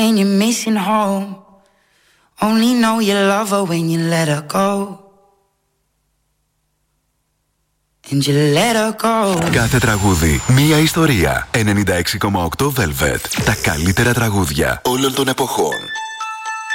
and you're missing home. Only know you love her when you let her go. And you let her go. Κάθε τραγούδι, μία ιστορία. 96,8 Velvet. Τα καλύτερα τραγούδια όλων των εποχών.